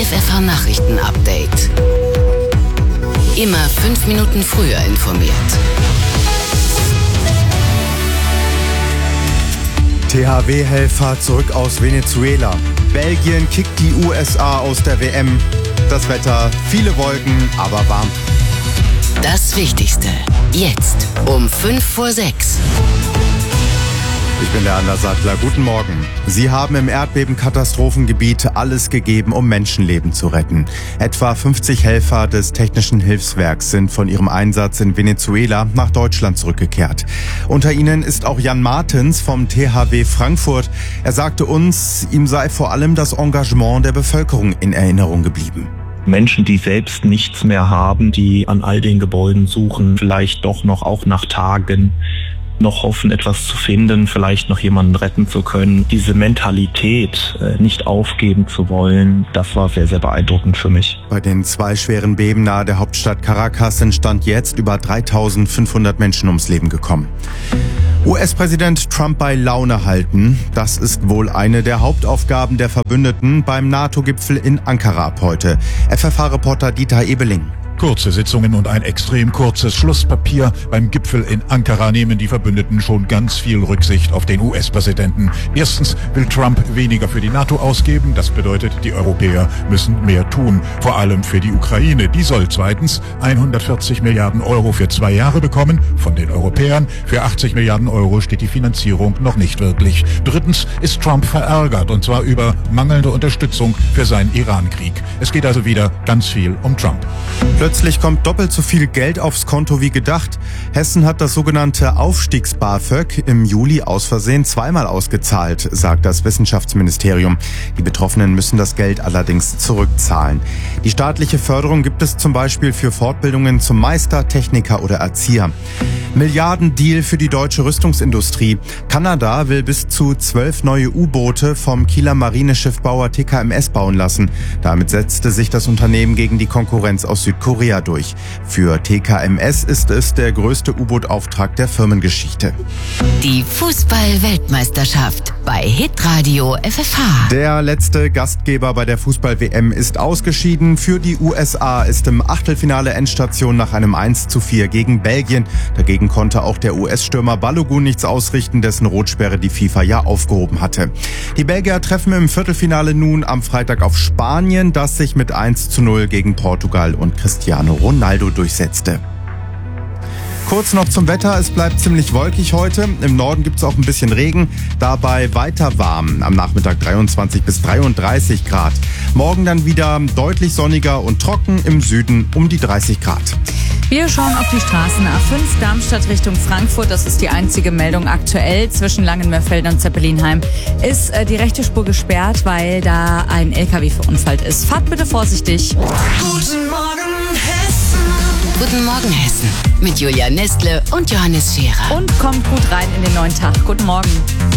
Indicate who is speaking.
Speaker 1: FFH Nachrichten-Update. Immer 5 Minuten früher informiert.
Speaker 2: THW-Helfer zurück aus Venezuela. Belgien kickt die USA aus der WM. Das Wetter, viele Wolken, aber warm.
Speaker 1: Das Wichtigste, jetzt um 5:06.
Speaker 2: Ich bin der Anders Sattler. Guten Morgen. Sie haben im Erdbebenkatastrophengebiet alles gegeben, um Menschenleben zu retten. Etwa 50 Helfer des Technischen Hilfswerks sind von ihrem Einsatz in Venezuela nach Deutschland zurückgekehrt. Unter ihnen ist auch Jan Martens vom THW Frankfurt. Er sagte uns, ihm sei vor allem das Engagement der Bevölkerung in Erinnerung geblieben.
Speaker 3: Menschen, die selbst nichts mehr haben, die an all den Gebäuden suchen, vielleicht doch noch auch nach Tagen noch hoffen, etwas zu finden, vielleicht noch jemanden retten zu können. Diese Mentalität, nicht aufgeben zu wollen, das war sehr, sehr beeindruckend für mich.
Speaker 2: Bei den 2 schweren Beben nahe der Hauptstadt Caracas sind Stand jetzt über 3.500 Menschen ums Leben gekommen. US-Präsident Trump bei Laune halten, das ist wohl eine der Hauptaufgaben der Verbündeten beim NATO-Gipfel in Ankara ab heute. FFH-Reporter Dieter Ebeling.
Speaker 4: Kurze Sitzungen und ein extrem kurzes Schlusspapier. Beim Gipfel in Ankara nehmen die Verbündeten schon ganz viel Rücksicht auf den US-Präsidenten. Erstens will Trump weniger für die NATO ausgeben. Das bedeutet, die Europäer müssen mehr tun. Vor allem für die Ukraine. Die soll zweitens 140 Milliarden Euro für 2 Jahre bekommen von den Europäern. Für 80 Milliarden Euro steht die Finanzierung noch nicht wirklich. Drittens ist Trump verärgert, und zwar über mangelnde Unterstützung für seinen Iran-Krieg. Es geht also wieder ganz viel um Trump.
Speaker 2: Plötzlich kommt doppelt so viel Geld aufs Konto wie gedacht. Hessen hat das sogenannte Aufstiegs-BAföG im Juli aus Versehen 2-mal ausgezahlt, sagt das Wissenschaftsministerium. Die Betroffenen müssen das Geld allerdings zurückzahlen. Die staatliche Förderung gibt es zum Beispiel für Fortbildungen zum Meister, Techniker oder Erzieher. Milliardendeal für die deutsche Rüstungsindustrie. Kanada will bis zu 12 neue U-Boote vom Kieler Marineschiffbauer TKMS bauen lassen. Damit setzte sich das Unternehmen gegen die Konkurrenz aus Südkorea durch. Für TKMS ist es der größte U-Boot-Auftrag der Firmengeschichte.
Speaker 1: Die Fußball-Weltmeisterschaft bei Hitradio FFH.
Speaker 2: Der letzte Gastgeber bei der Fußball-WM ist ausgeschieden. Für die USA ist im Achtelfinale Endstation nach einem 1:4 gegen Belgien. Dagegen konnte auch der US-Stürmer Balogun nichts ausrichten, dessen Rotsperre die FIFA ja aufgehoben hatte. Die Belgier treffen im Viertelfinale nun am Freitag auf Spanien, das sich mit 1:0 gegen Portugal und Cristiano Ronaldo durchsetzte. Kurz noch zum Wetter. Es bleibt ziemlich wolkig heute. Im Norden gibt es auch ein bisschen Regen. Dabei weiter warm. Am Nachmittag 23 bis 33 Grad. Morgen dann wieder deutlich sonniger und trocken. Im Süden um die 30 Grad.
Speaker 5: Wir schauen auf die Straßen. A5 Darmstadt Richtung Frankfurt. Das ist die einzige Meldung aktuell. Zwischen Langenmeerfeld und Zeppelinheim ist die rechte Spur gesperrt, weil da ein LKW verunfallt ist. Fahrt bitte vorsichtig.
Speaker 1: Guten Morgen, Hessen. Guten Morgen, Hessen. Mit Julia Nestle und Johannes Scherer.
Speaker 5: Und kommt gut rein in den neuen Tag. Guten Morgen.